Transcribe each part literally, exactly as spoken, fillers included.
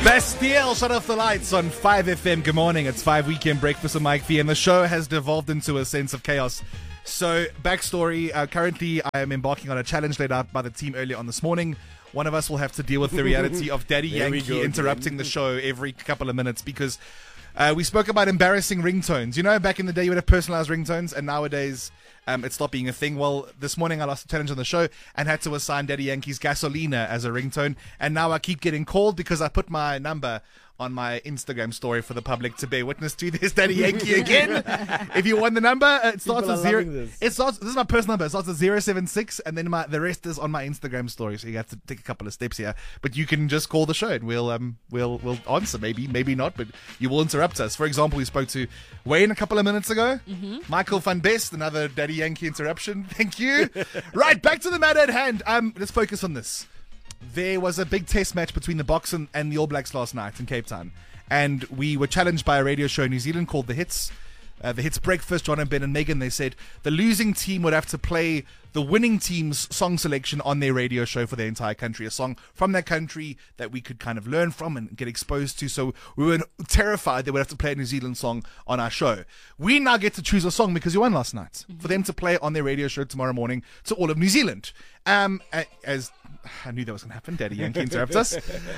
Bastille, shut off the lights on five F M. Good morning. It's five Weekend Breakfast with Mike V, and the show has devolved into a sense of chaos. So, backstory, uh, currently I am embarking on a challenge laid out by the team earlier on this morning. One of us will have to deal with the reality of Daddy Yankee interrupting the show every couple of minutes because uh, we spoke about embarrassing ringtones. You know, back in the day you would have personalized ringtones, and nowadays um, it's not being a thing. Well, this morning I lost a challenge on the show and had to assign Daddy Yankee's Gasolina as a ringtone, and now I keep getting called because I put my number on my Instagram story for the public to bear witness to. There's Daddy Yankee again. If you want the number, uh, it starts with zero. This. It starts. This is my personal number. It starts with zero seven six, and then my the rest is on my Instagram story. So you have to take a couple of steps here. But you can just call the show, and we'll um we'll we'll answer. Maybe maybe not, but you will interrupt us. For example, we spoke to Wayne a couple of minutes ago. Mm-hmm. Michael van Best, another Daddy Yankee interruption. Thank you. Right, back to the matter at hand. Um, let's focus on this. There was a big test match between the Boks and, and the All Blacks last night in Cape Town. And we were challenged by a radio show in New Zealand called The Hits. Uh, the Hits Breakfast, John and Ben and Megan, they said the losing team would have to play the winning team's song selection on their radio show for their entire country. A song from that country that we could kind of learn from and get exposed to. So we were terrified they would have to play a New Zealand song on our show. We now get to choose a song because you won last night. Mm-hmm. For them to play on their radio show tomorrow morning to all of New Zealand. Um, as I knew that was going to happen. Daddy Yankee interrupts us.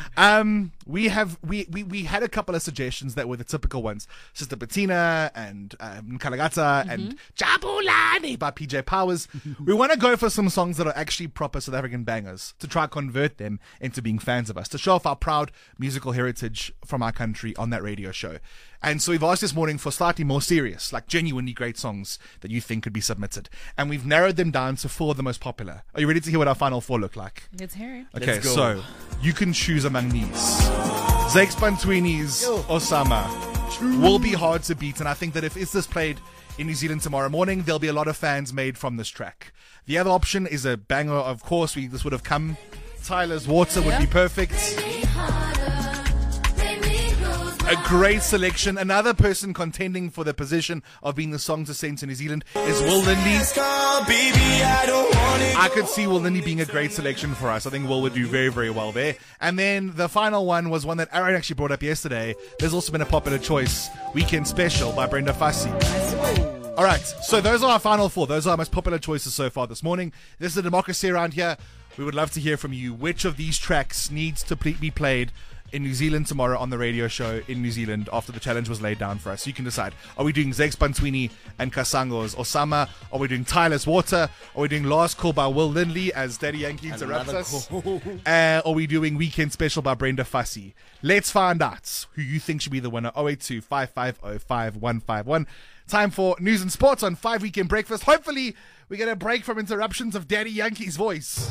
Um, we have we, we we had a couple of suggestions that were the typical ones: Sister Bettina and um, Kalagata mm-hmm. and Jabulani by P J Powers. We want to go for some songs that are actually proper South African bangers to try to convert them into being fans of us, to show off our proud musical heritage from our country on that radio show. And so we've asked this morning for slightly more serious, like genuinely great songs that you think could be submitted. And we've narrowed them down to four of the most popular. Are you ready to hear what our final four look like? Let's hear it. Okay, Let's go. So you can choose among these. Zakes Bantwini's Osama will be hard to beat. And I think that if it's this played in New Zealand tomorrow morning, there'll be a lot of fans made from this track. The other option is a banger. Of course, we this would have come. Tyler's Water yeah. would be perfect. A great selection. Another person contending for the position of being the song to send to New Zealand is Will Lindley. I could see Will Lindley being a great selection for us. I think Will would do very, very well there. And then the final one was one that Aaron actually brought up yesterday. There's also been a popular choice, Weekend Special by Brenda Fassie. All right, so those are our final four. Those are our most popular choices so far this morning. This is a democracy around here. We would love to hear from you. Which of these tracks needs to be played in New Zealand tomorrow on the radio show in New Zealand after the challenge was laid down for us? So you can decide. Are we doing Zakes Bantwini and Kasango's Osama? Are we doing Tyler's Water? Are we doing Last Call by Will Lindley as Daddy Yankee interrupts us? uh, are we doing Weekend Special by Brenda Fassie? Let's find out who you think should be the winner. oh eight two, five five oh, five one five one. Time for news and sports on five Weekend Breakfast. Hopefully we get a break from interruptions of Daddy Yankee's voice.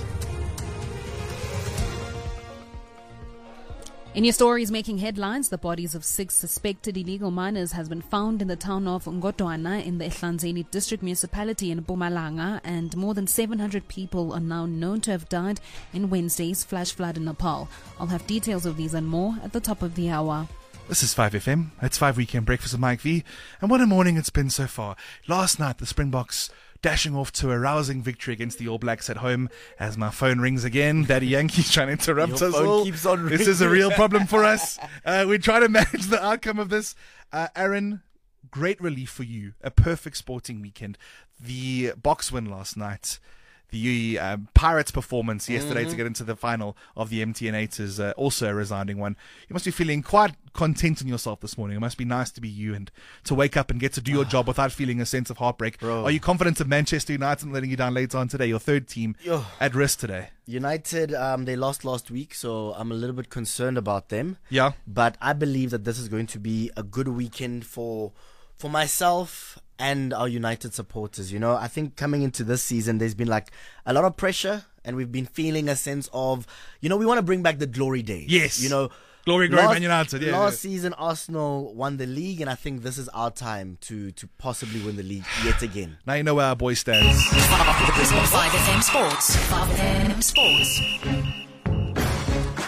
In your stories making headlines, the bodies of six suspected illegal miners has been found in the town of Ngotwana in the Ehlanzeni district municipality in Mpumalanga, and more than seven hundred people are now known to have died in Wednesday's flash flood in Nepal. I'll have details of these and more at the top of the hour. This is five F M. It's five Weekend Breakfast with Mike V. And what a morning it's been so far. Last night, the Springboks dashing off to a rousing victory against the All Blacks at home. As my phone rings again, Daddy Yankee's trying to interrupt Your us phone all. keeps on ringing. This is a real problem for us. Uh, we're trying to manage the outcome of this. Uh, Aaron, great relief for you. A perfect sporting weekend. The Boks win last night. The uh, Pirates' performance yesterday mm-hmm. to get into the final of the M T N eight is uh, also a resounding one. You must be feeling quite content in yourself this morning. It must be nice to be you and to wake up and get to do your job without feeling a sense of heartbreak. Bro. Are you confident of Manchester United letting you down later on today? Your third team Yo. at risk today. United, um, they lost last week, so I'm a little bit concerned about them. Yeah. But I believe that this is going to be a good weekend for for myself and our United supporters. You know, I think coming into this season, there's been like a lot of pressure, and we've been feeling a sense of, you know, we want to bring back the glory days. Yes. You know, glory, glory, last, Man United. Yeah, last yeah. season, Arsenal won the league, and I think this is our time to to possibly win the league yet again. Now you know where our boy stands. five F M Sports. five F M Sports.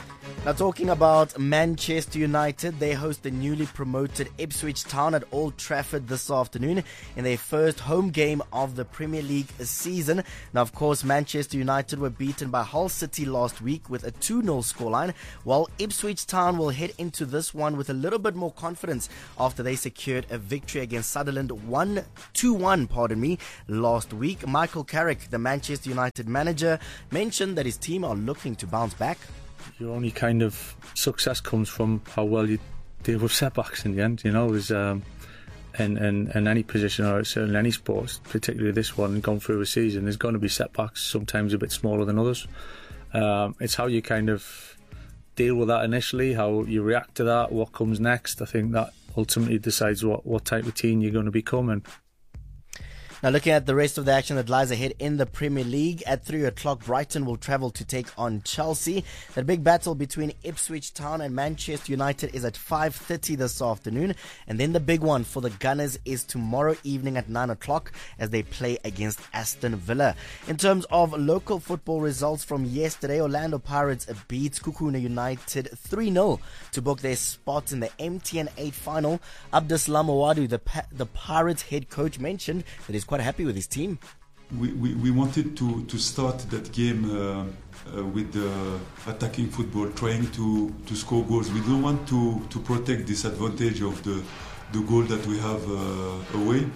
Now, talking about Manchester United, they host the newly promoted Ipswich Town at Old Trafford this afternoon in their first home game of the Premier League season. Now, of course, Manchester United were beaten by Hull City last week with a two nil scoreline, while Ipswich Town will head into this one with a little bit more confidence after they secured a victory against Sunderland one two one, pardon me, last week. Michael Carrick, the Manchester United manager, mentioned that his team are looking to bounce back. Your only kind of success comes from how well you deal with setbacks in the end, you know, is um, in, in, in any position or in any sport, particularly this one, gone through a season, there's going to be setbacks, sometimes a bit smaller than others. Um, it's how you kind of deal with that initially, how you react to that, what comes next. I think that ultimately decides what, what type of team you're going to become. And now, looking at the rest of the action that lies ahead in the Premier League, at three o'clock, Brighton will travel to take on Chelsea. The big battle between Ipswich Town and Manchester United is at five thirty this afternoon. And then the big one for the Gunners is tomorrow evening at nine o'clock as they play against Aston Villa. In terms of local football results from yesterday, Orlando Pirates beat Kukuna United three nil to book their spot in the M T N eight final. Abdeslam Awadu, the, the Pirates head coach, mentioned that he's quite happy with his team. We, we, we wanted to, to start that game uh, uh, with the attacking football, trying to, to score goals. We don't want to, to protect this advantage of the, the goal that we have uh, away.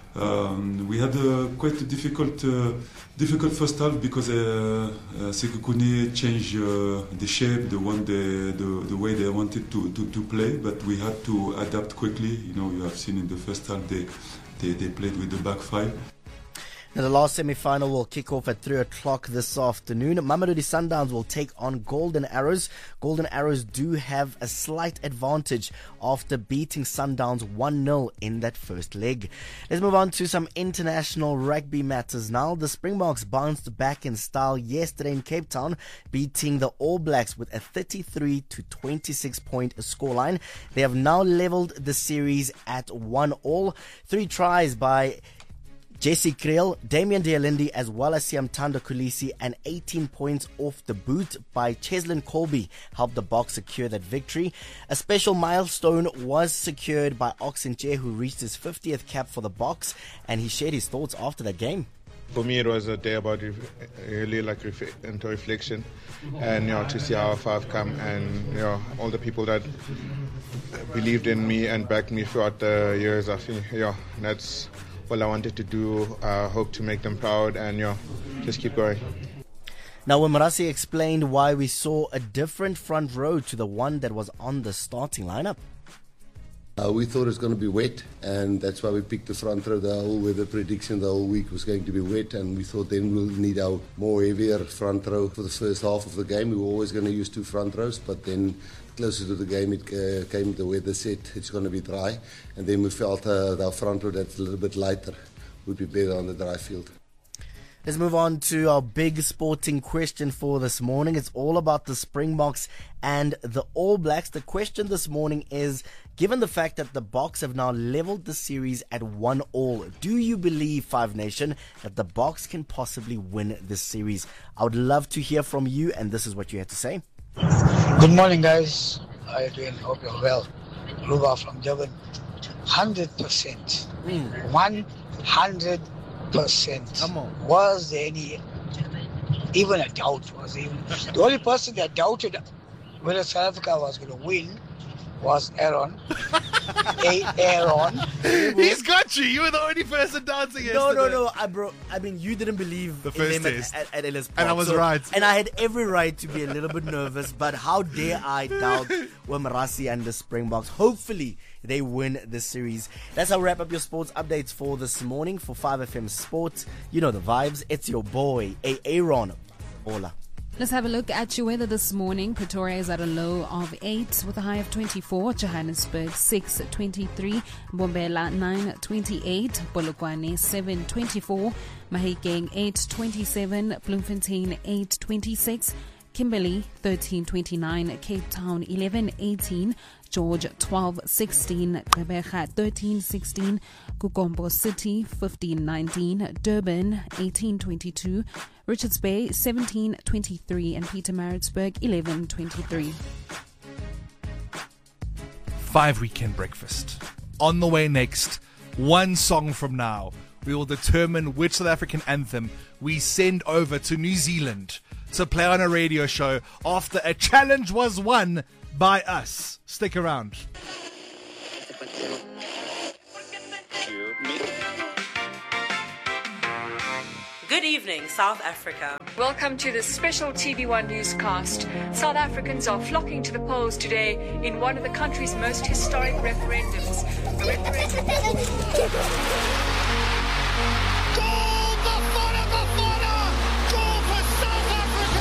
Um, we had a quite a difficult uh, difficult first half because uh, uh, Sekhukhune changed uh, the shape, the one the, the the way they wanted to, to, to play, but we had to adapt quickly. You know, you have seen in the first half they they, they played with the back five. Now, the last semi-final will kick off at three o'clock this afternoon. Mamelodi Sundowns will take on Golden Arrows. Golden Arrows do have a slight advantage after beating Sundowns one nil in that first leg. Let's move on to some international rugby matters now. The Springboks bounced back in style yesterday in Cape Town, beating the All Blacks with a thirty-three to twenty-six point scoreline. They have now leveled the series at one all. Three tries by Jesse Kriel, Damian Dealindi, as well as Siamtando Kulisi, and eighteen points off the boot by Cheslin Colby helped the Boks secure that victory. A special milestone was secured by Oxenche, who reached his fiftieth cap for the Boks, and he shared his thoughts after that game. For me, it was a day about ref- really like ref- into reflection, and you know, to see how far I've come, and you know, all the people that believed in me and backed me throughout the years. I think, you know, that's all I wanted to do. I uh, hope to make them proud, and you know, just keep going. Now, Wimrasi explained why we saw a different front row to the one that was on the starting lineup. Uh, we thought it was going to be wet, and that's why we picked the front row. The whole weather prediction the whole week was going to be wet, and we thought then we'll need our more heavier front row for the first half of the game. We were always going to use two front rows, but then closer to the game it uh, came, the weather said it's going to be dry, and then we felt uh, our front row that's a little bit lighter would be better on the dry field. Let's move on to our big sporting question for this morning. It's all about the Springboks and the All Blacks. The question this morning is, given the fact that the Boks have now leveled the series at one all, do you believe, Five Nation, that the Boks can possibly win this series? I would love to hear from you, and this is what you had to say. Good morning, guys. How are you doing? Hope you're well. Ruba from Durban. one hundred percent. Mm. one hundred percent. Come on. Was there any, even a doubt? Was there even, the only person that doubted whether South Africa was going to win was Aaron. A Aaron. He's got you. You were the only person dancing yesterday. No, no, no. I, bro, I mean, you didn't believe The in first them test. at, at, at Ellis Park. And I was so- right. And I had every right to be a little bit nervous, but how dare I doubt Wimrasi and the Springboks? Hopefully, they win this series. That's how we wrap up your sports updates for this morning. For five F M Sports, you know the vibes. It's your boy, A Aaron. Hola. Let's have a look at your weather this morning. Pretoria is at a low of eight with a high of twenty-four. Johannesburg six at twenty-three. Mbombela nine at twenty-eight. Polokwane seven twenty-four. Mahikeng eight twenty-seven. Bloemfontein eight twenty-six. Kimberley thirteen twenty-nine. Cape Town eleven eighteen. George twelve sixteen. Gqeberha thirteen sixteen. Kukombo City fifteen nineteen. Durban eighteen twenty-two. Richards Bay seventeen twenty-three and Pietermaritzburg eleven twenty-three. Five Weekend Breakfast. On the way next, one song from now, we will determine which South African anthem we send over to New Zealand to play on a radio show after a challenge was won by us. Stick around. Good evening, South Africa. Welcome to the special T V one newscast. South Africans are flocking to the polls today in one of the country's most historic referendums. A referendum. Goal! Bafana, Bafana! Goal for South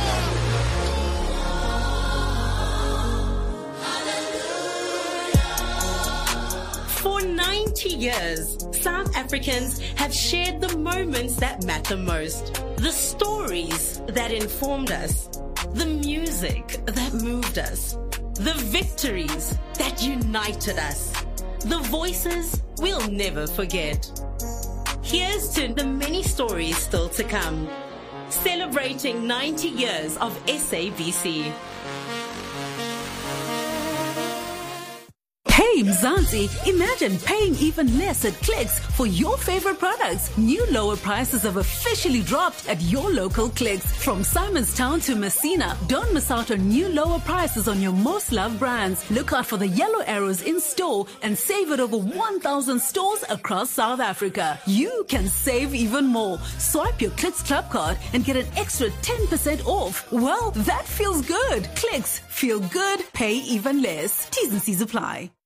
Africa! For ninety years, South Africans have shared the moments that matter most, the stories that informed us, the music that moved us, the victories that united us, the voices we'll never forget. Here's to the many stories still to come, celebrating ninety years of S A B C. Hey Mzansi, imagine paying even less at Clicks for your favorite products. New lower prices have officially dropped at your local Clicks. From Simonstown to Messina, don't miss out on new lower prices on your most loved brands. Look out for the yellow arrows in store and save at over one thousand stores across South Africa. You can save even more. Swipe your Clicks Club card and get an extra ten percent off. Well, that feels good. Clicks, feel good, pay even less. T's and C's apply.